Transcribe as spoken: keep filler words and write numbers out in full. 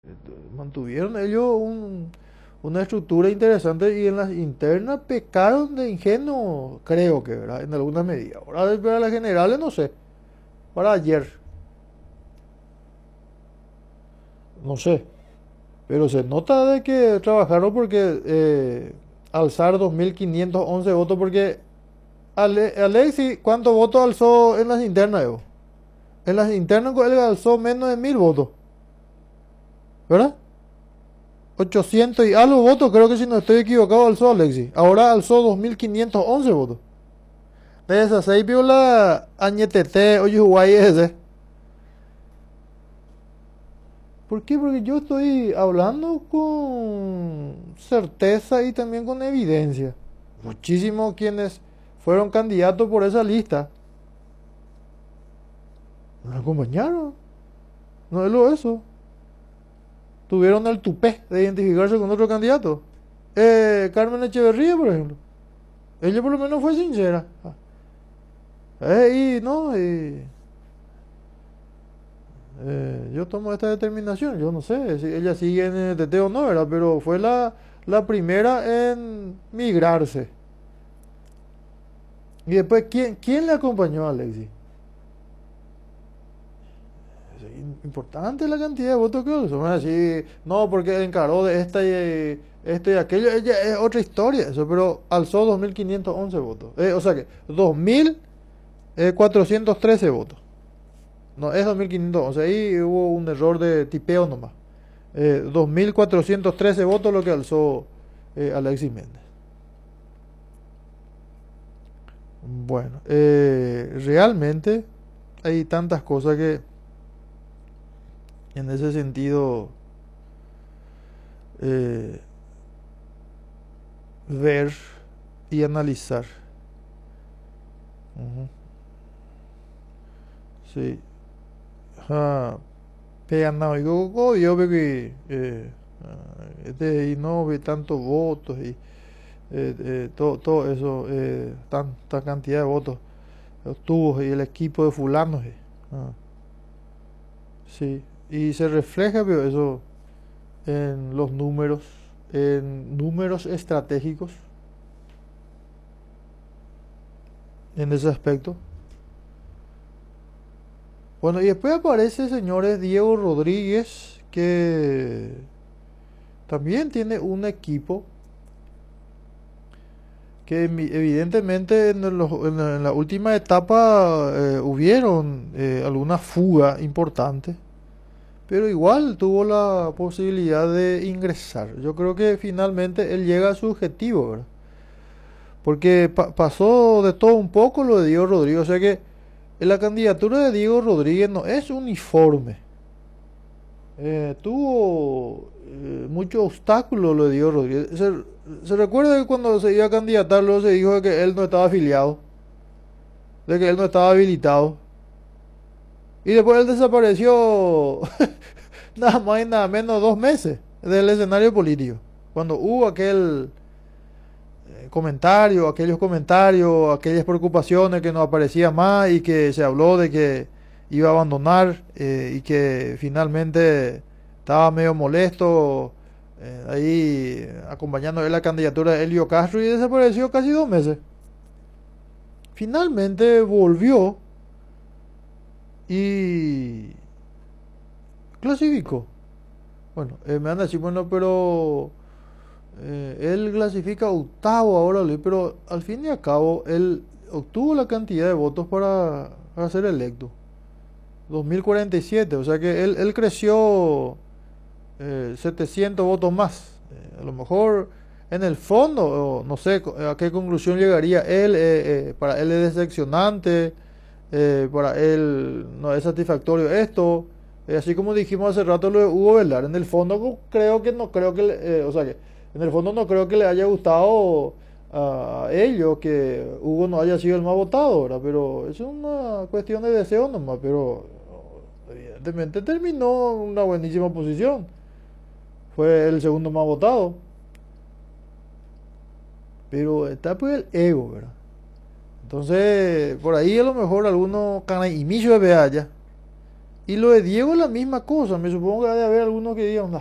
Mantuvieron ellos un, una estructura interesante y en las internas pecaron de ingenuo, creo que, ¿verdad? En alguna medida. Ahora para las generales no sé, para ayer, no sé. Pero se nota de que trabajaron porque eh, alzar dos mil quinientos once votos porque Ale, Alexi, ¿cuántos votos alzó en las internas, Evo? En las internas él alzó menos de mil votos, ¿verdad? Ochocientos y algo votos, creo que si no estoy equivocado, alzó Alexi. Ahora alzó dos mil quinientos once votos. De esas seis viola Añetete, oye, Uruguay ese. ¿Por qué? Porque yo estoy hablando con certeza y también con evidencia. Muchísimos quienes fueron candidatos por esa lista no acompañaron. No es lo eso. Tuvieron el tupé de identificarse con otro candidato. Eh, Carmen Echeverría, por ejemplo. Ella por lo menos fue sincera. Eh, y no, y, eh, yo tomo esta determinación. Yo no sé si ella sigue en el T T o no, ¿verdad? Pero fue la, la primera en migrarse. Y después, ¿quién, quién le acompañó a Alexis? Es importante la cantidad de votos que son así. No, porque encaró de esta y esto y aquello. Ella es otra historia, eso, pero alzó dos mil quinientos once votos. Eh, o sea que dos mil cuatrocientos trece votos. No, es dos mil quinientos once. Ahí hubo un error de tipeo nomás. Eh, dos mil cuatrocientos trece votos lo que alzó eh, Alexis Méndez. Bueno, eh, realmente hay tantas cosas que en ese sentido eh, ver y analizar. Ujú. Sí. Ah, pero no, yo, yo, yo veo que eh, ah, este, y no ve tantos votos y eh, eh, todo, todo eso, eh, tanta cantidad de votos obtuvo y el equipo de fulanos. eh. Ah, sí, y se refleja pero eso en los números, en números estratégicos, en ese aspecto. Bueno, y después aparece, señores, Diego Rodríguez, que también tiene un equipo que evidentemente en, los- en la, en la última etapa eh, hubieron eh, alguna fuga importante, pero igual tuvo la posibilidad de ingresar. Yo creo que finalmente él llega a su objetivo, ¿verdad? Porque pa- pasó de todo un poco lo de Diego Rodríguez, o sea que la candidatura de Diego Rodríguez no es uniforme. Eh, tuvo eh, muchos obstáculos lo de Diego Rodríguez. Se, se recuerda que cuando se iba a candidatar luego se dijo de que él no estaba afiliado, de que él no estaba habilitado. Y después él desapareció nada más y nada menos dos meses del escenario político. Cuando hubo aquel eh, comentario, aquellos comentarios, aquellas preocupaciones que no aparecía más y que se habló de que iba a abandonar eh, y que finalmente estaba medio molesto eh, ahí acompañando en la candidatura de Elio Castro y desapareció casi dos meses. Finalmente volvió y clasificó. Bueno, eh, me van a decir, bueno, pero eh, él clasifica octavo ahora, Luis, pero al fin y al cabo él obtuvo la cantidad de votos para, para ser electo. dos mil cuarenta y siete, o sea que él, él creció eh, setecientos votos más. Eh, a lo mejor en el fondo, o no sé a qué conclusión llegaría él. Eh, eh, para él es decepcionante, eh, para él no es satisfactorio esto. Eh, así como dijimos hace rato lo de Hugo Velar, en el fondo creo que no creo que, le- eh, o sea que en el fondo no creo que le haya gustado a ellos que Hugo no haya sido el más votado, ¿verdad? Pero es una cuestión de deseo nomás, pero evidentemente terminó en una buenísima posición. Fue el segundo más votado. Pero está por el ego, ¿verdad? Entonces, por ahí a lo mejor algunos cana y millo de ya. Y lo de Diego la misma cosa. Me supongo que ha de haber algunos que digan,